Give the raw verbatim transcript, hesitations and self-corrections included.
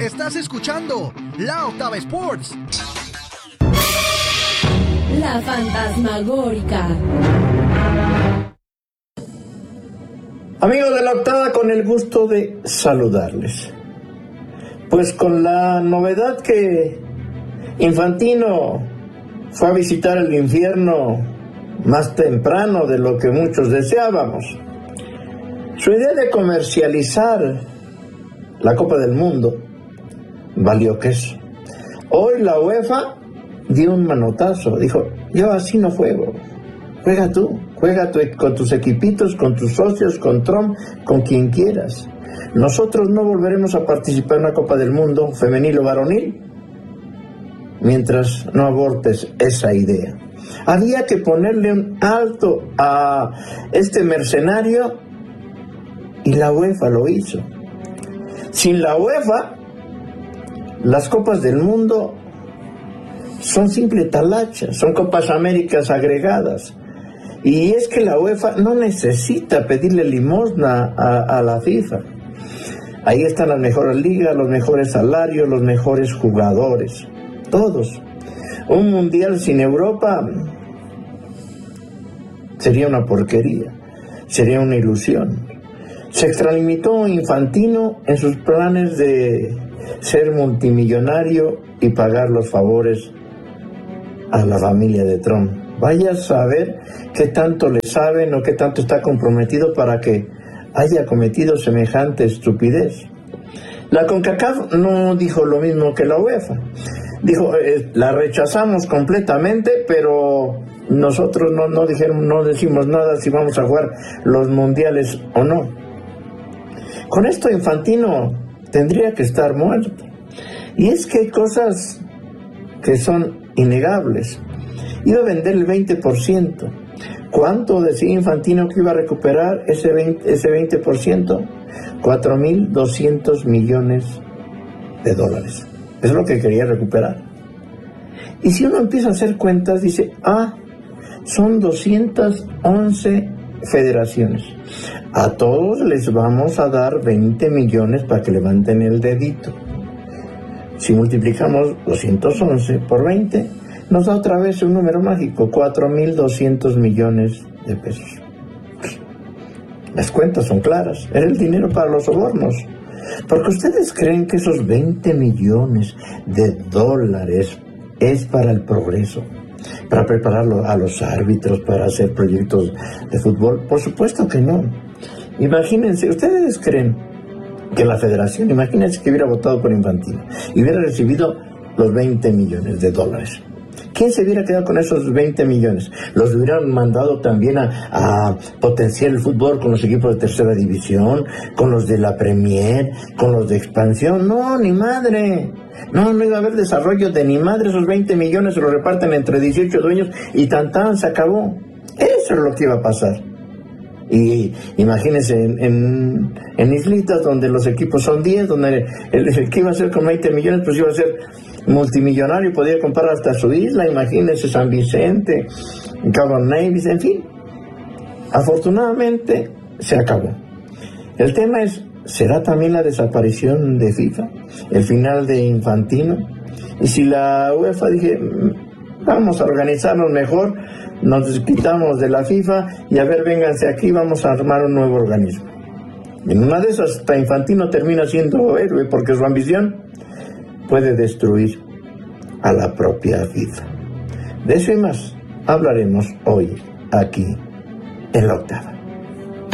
Estás escuchando La Octava Sports. La Fantasmagórica. Amigos de La Octava, con el gusto de saludarles. Pues con la novedad que Infantino fue a visitar el infierno más temprano de lo que muchos deseábamos. Su idea de comercializar la Copa del Mundo valió queso. Hoy la UEFA dio un manotazo, dijo: yo así no juego, juega tú, juega tú con tus equipitos, con tus socios, con Trump, con quien quieras. Nosotros no volveremos a participar en una Copa del Mundo femenil o varonil mientras no abortes esa idea. Había que ponerle un alto a este mercenario y la UEFA lo hizo. Sin la UEFA, las Copas del Mundo son simple talacha, son Copas Américas agregadas. Y es que la UEFA no necesita pedirle limosna a, a la FIFA. Ahí están las mejores ligas, los mejores salarios, los mejores jugadores, todos. Un mundial sin Europa sería una porquería, sería una ilusión. Se extralimitó Infantino en sus planes de ser multimillonario y pagar los favores a la familia de Trump. Vaya a saber qué tanto le saben o qué tanto está comprometido para que haya cometido semejante estupidez. La CONCACAF no dijo lo mismo que la UEFA. Dijo, eh, la rechazamos completamente, pero nosotros no, no, dijeron, no decimos nada si vamos a jugar los mundiales o no. Con esto Infantino tendría que estar muerto. Y es que hay cosas que son innegables. Iba a vender el veinte por ciento. ¿Cuánto decía Infantino que iba a recuperar ese veinte, ese veinte por ciento? cuatro mil doscientos millones de dólares. Es lo que quería recuperar. Y si uno empieza a hacer cuentas, dice, ah, son doscientas once federaciones. A todos les vamos a dar veinte millones para que levanten el dedito. Si multiplicamos doscientos once por veinte, nos da otra vez un número mágico, cuatro mil doscientos millones de pesos. Las cuentas son claras, era el dinero para los sobornos. Porque ustedes creen que esos veinte millones de dólares es para el progreso, para preparar a los árbitros, para hacer proyectos de fútbol. Por supuesto que no. Imagínense, ustedes creen que la federación, imagínense que hubiera votado por Infantino y hubiera recibido los veinte millones de dólares. ¿Quién se hubiera quedado con esos veinte millones? ¿Los hubieran mandado también a, a potenciar el fútbol con los equipos de tercera división, con los de la Premier, con los de expansión? No, ni madre. No, no iba a haber desarrollo de ni madre. Esos veinte millones se los reparten entre dieciocho dueños y tan tan se acabó. Eso es lo que iba a pasar. Y imagínense en, en, en islitas donde los equipos son diez, donde el, el que iba a ser con veinte millones, pues iba a ser multimillonario y podía comprar hasta su isla. Imagínense San Vicente, Cabo Nevis, en fin. Afortunadamente se acabó. El tema es, ¿será también la desaparición de FIFA? ¿El final de Infantino? Y si la UEFA dije, vamos a organizarnos mejor, nos quitamos de la FIFA y a ver, vénganse aquí, vamos a armar un nuevo organismo. En una de esas, hasta Infantino termina siendo héroe porque su ambición puede destruir a la propia FIFA. De eso y más hablaremos hoy aquí en La Octava.